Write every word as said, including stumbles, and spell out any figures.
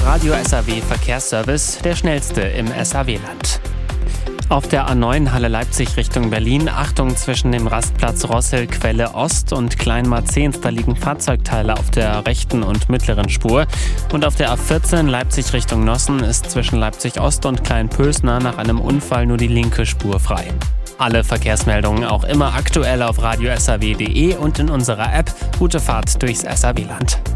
Radio S A W Verkehrsservice, der schnellste im S A W-Land. Auf der A neun Halle Leipzig Richtung Berlin, Achtung zwischen dem Rastplatz Rossel Quelle Ost und Kleinmarzehns, da liegen Fahrzeugteile auf der rechten und mittleren Spur. Und auf der A vierzehn Leipzig Richtung Nossen ist zwischen Leipzig Ost und Kleinpösner nach einem Unfall nur die linke Spur frei. Alle Verkehrsmeldungen auch immer aktuell auf radio s a w punkt d e und in unserer App. Gute Fahrt durchs S A W-Land.